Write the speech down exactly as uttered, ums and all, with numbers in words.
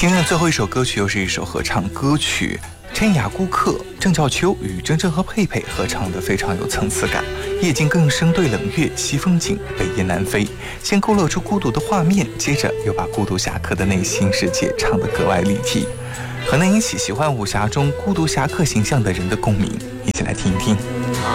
今天的最后一首歌曲又是一首合唱歌曲，天涯孤客郑少秋与真正和佩佩合唱的非常有层次感。夜静更深对冷月，西风景，北雁南飞，先勾勒出孤独的画面，接着又把孤独侠客的内心世界唱得格外立体，很能引起喜欢武侠中孤独侠客形象的人的共鸣。一起来听一听。